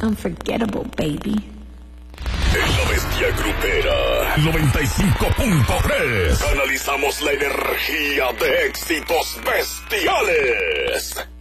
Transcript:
unforgettable, baby. En la bestia grupera 95.3 analizamos la energía de éxitos bestiales.